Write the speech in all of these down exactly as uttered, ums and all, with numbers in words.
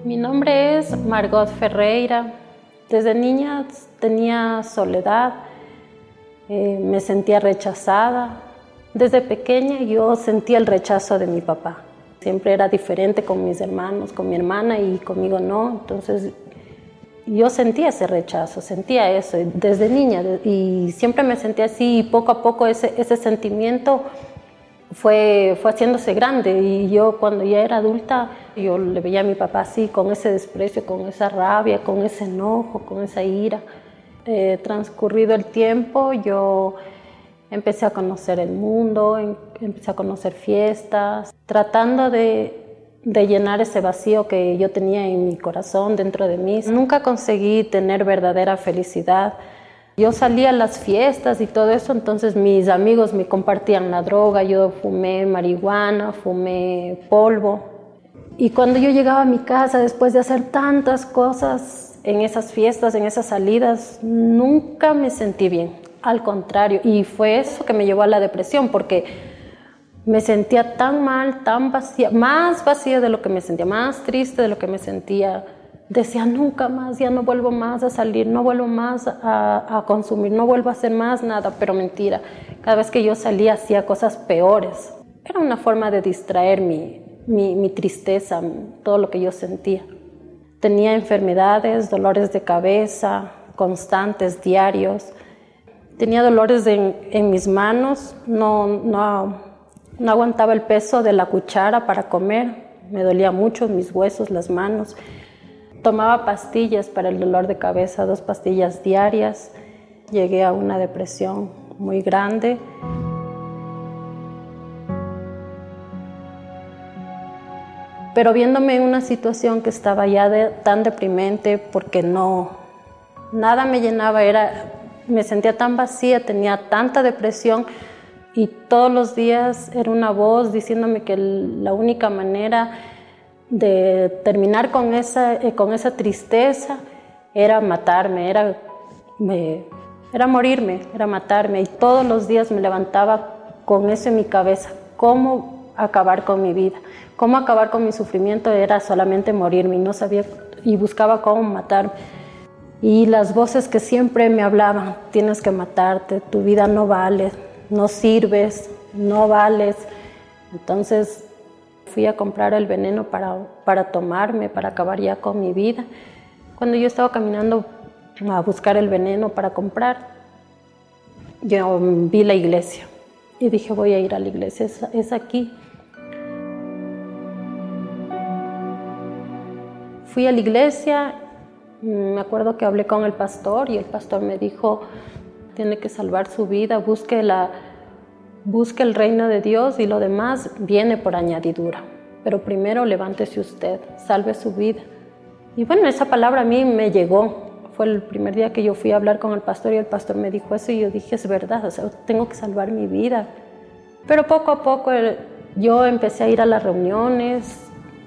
Mi nombre es Margot Ferreira. Desde niña tenía soledad, eh, me sentía rechazada. Desde pequeña yo sentía el rechazo de mi papá. Siempre era diferente con mis hermanos, con mi hermana y conmigo no. Entonces yo sentía ese rechazo, sentía eso desde niña y siempre me sentía así y poco a poco ese, ese sentimiento fue, fue haciéndose grande y yo cuando ya era adulta yo le veía a mi papá así con ese desprecio, con esa rabia, con ese enojo, con esa ira. Eh, transcurrido el tiempo yo empecé a conocer el mundo, empecé a conocer fiestas, tratando de de llenar ese vacío que yo tenía en mi corazón, dentro de mí. Nunca conseguí tener verdadera felicidad. Yo salía a las fiestas y todo eso, entonces mis amigos me compartían la droga, yo fumé marihuana, fumé polvo. Y cuando yo llegaba a mi casa, después de hacer tantas cosas en esas fiestas, en esas salidas, nunca me sentí bien, al contrario. Y fue eso que me llevó a la depresión, porque me sentía tan mal, tan vacía, más vacía de lo que me sentía, más triste de lo que me sentía. Decía, nunca más, ya no vuelvo más a salir, no vuelvo más a, a consumir, no vuelvo a hacer más nada, pero mentira. Cada vez que yo salía hacía cosas peores. Era una forma de distraer mi, mi, mi tristeza, todo lo que yo sentía. Tenía enfermedades, dolores de cabeza, constantes, diarios. Tenía dolores en, en mis manos, no... no No aguantaba el peso de la cuchara para comer, me dolía mucho mis huesos, las manos. Tomaba pastillas para el dolor de cabeza, dos pastillas diarias. Llegué a una depresión muy grande. Pero viéndome en una situación que estaba ya de, tan deprimente porque no, nada me llenaba, era, me sentía tan vacía, tenía tanta depresión. Y todos los días era una voz diciéndome que la única manera de terminar con esa, eh, con esa tristeza era matarme, era, me, era morirme, era matarme. Y todos los días me levantaba con eso en mi cabeza, cómo acabar con mi vida, cómo acabar con mi sufrimiento, era solamente morirme y no sabía, y buscaba cómo matarme. Y las voces que siempre me hablaban, tienes que matarte, tu vida no vale, no sirves, no vales. Entonces fui a comprar el veneno para, para tomarme, para acabar ya con mi vida. Cuando yo estaba caminando a buscar el veneno para comprar, yo vi la iglesia y dije, voy a ir a la iglesia, es, es aquí. Fui a la iglesia, me acuerdo que hablé con el pastor y el pastor me dijo, tiene que salvar su vida, busque, la, busque el reino de Dios y lo demás viene por añadidura. Pero primero levántese usted, salve su vida. Y bueno, esa palabra a mí me llegó. Fue el primer día que yo fui a hablar con el pastor y el pastor me dijo eso y yo dije, es verdad, o sea, tengo que salvar mi vida. Pero poco a poco yo empecé a ir a las reuniones.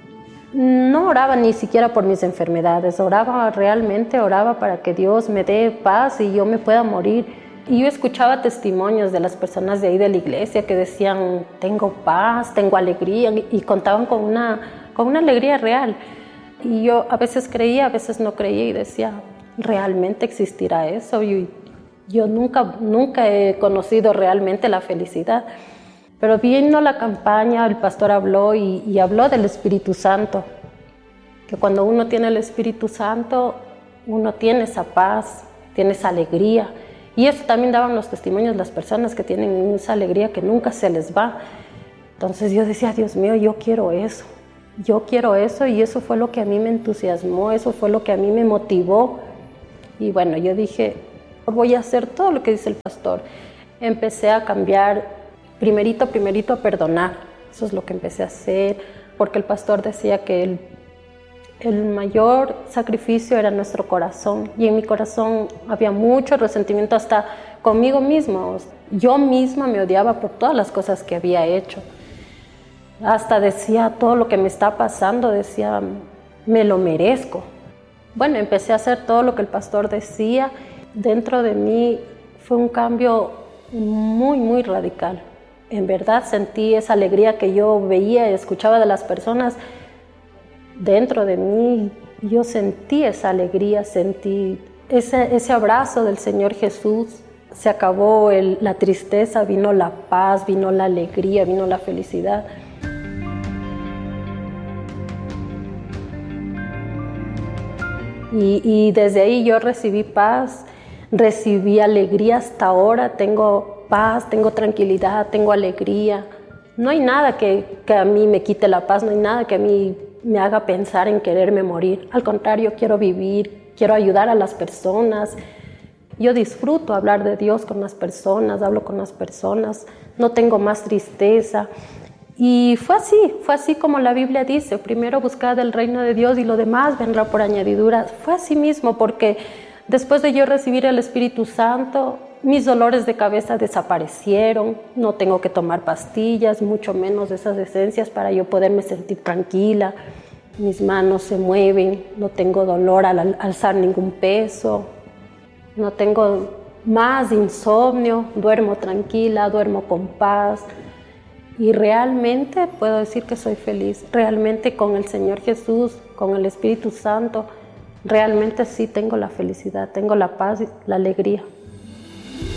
No oraba ni siquiera por mis enfermedades, oraba realmente, oraba para que Dios me dé paz y yo me pueda morir. Y yo escuchaba testimonios de las personas de ahí de la iglesia que decían, tengo paz, tengo alegría, y contaban con una, con una alegría real. Y yo a veces creía, a veces no creía y decía, ¿realmente existirá eso? Y yo nunca, nunca he conocido realmente la felicidad. Pero vino la campaña, el pastor habló y, y habló del Espíritu Santo, que cuando uno tiene el Espíritu Santo, uno tiene esa paz, tiene esa alegría. Y eso también daban los testimonios las personas que tienen esa alegría que nunca se les va. Entonces yo decía, Dios mío, yo quiero eso, yo quiero eso, y eso fue lo que a mí me entusiasmó, eso fue lo que a mí me motivó. Y bueno, yo dije, voy a hacer todo lo que dice el pastor. Empecé a cambiar. Primerito, primerito a perdonar, eso es lo que empecé a hacer, porque el pastor decía que el, el mayor sacrificio era nuestro corazón, y en mi corazón había mucho resentimiento hasta conmigo mismo. Yo misma me odiaba por todas las cosas que había hecho. Hasta decía, todo lo que me está pasando, decía, me lo merezco. Bueno, empecé a hacer todo lo que el pastor decía. Dentro de mí fue un cambio muy, muy radical. En verdad sentí esa alegría que yo veía y escuchaba de las personas. dentro de mí yo sentí esa alegría, sentí ese, ese abrazo del Señor Jesús. Se acabó el, la tristeza, vino la paz, vino la alegría, vino la felicidad. Y, y desde ahí yo recibí paz, recibí alegría hasta ahora, tengo paz, tengo tranquilidad, tengo alegría. No hay nada que, que a mí me quite la paz, no hay nada que a mí me haga pensar en quererme morir. Al contrario, quiero vivir, quiero ayudar a las personas. Yo disfruto hablar de Dios con las personas, hablo con las personas, no tengo más tristeza. Y fue así, fue así como la Biblia dice, primero buscad el reino de Dios y lo demás vendrá por añadidura. Fue así mismo, porque después de yo recibir el Espíritu Santo, mis dolores de cabeza desaparecieron, no tengo que tomar pastillas, mucho menos esas esencias para yo poderme sentir tranquila. Mis manos se mueven, no tengo dolor al alzar ningún peso, no tengo más insomnio, duermo tranquila, duermo con paz. Y realmente puedo decir que soy feliz, realmente con el Señor Jesús, con el Espíritu Santo, realmente sí tengo la felicidad, tengo la paz y la alegría.